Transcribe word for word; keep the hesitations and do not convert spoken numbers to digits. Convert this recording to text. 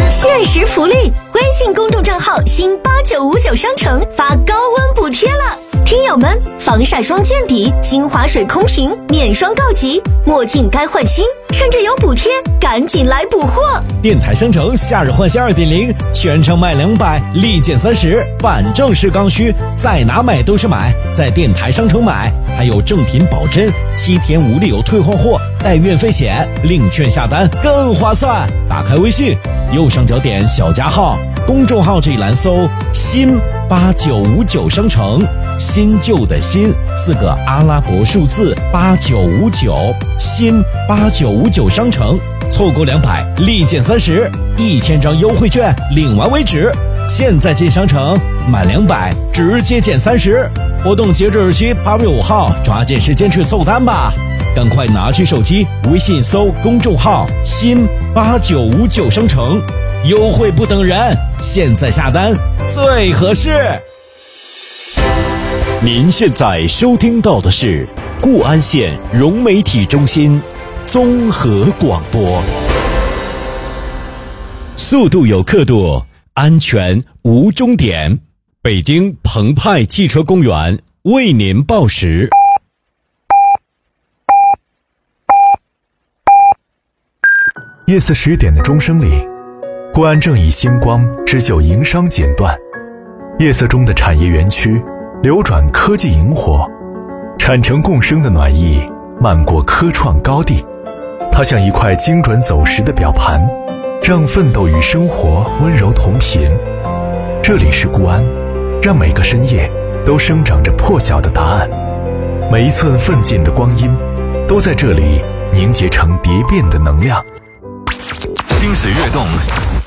限时福利，微信公众账号新八九五九商城发高温补贴了，听友们，防晒霜见底，精华水空瓶，面霜告急，墨镜该换新，趁着有补贴，赶紧来补货！ 电台商城夏日换新 二点零， 全场买两百，立减三十，反正是刚需，在哪买都是买，在电台商城买，还有正品保真，七天无理由退换货，带运费险，领券下单更划算。打开微信，右上角点小加号，公众号这一栏搜新八九五九商城，新旧的新四个阿拉伯数字八九五九，新八九五九商城，错过两百立减三十，一千张优惠券领完为止。现在进商城满两百直接减三十，活动截止日期八月五号，抓紧时间去凑单吧！赶快拿起手机，微信搜公众号新八九五九商城，优惠不等人，现在下单最合适。 您现在收听到的是固安县融媒体中心综合广播，速度有刻度，安全无终点。北京澎湃汽车公园为您报时。 夜色十点的钟声里，固安正以星光织就营商剪断。夜色中的产业园区流转科技萤火，产城共生的暖意漫过科创高地。它像一块精准走时的表盘，让奋斗与生活温柔同频。这里是固安，让每个深夜都生长着破晓的答案。每一寸奋进的光阴都在这里凝结成蝶变的能量。 心水跃动，